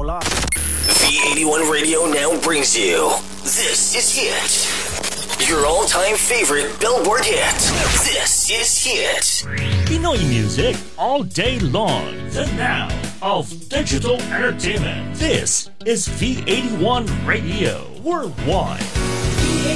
hola. V81 Radio now brings you This Is Hit. Your all-time favorite Billboard hit. This is Hit. Pinoy music all day long. The now of digital entertainment. This is V81 Radio Worldwide.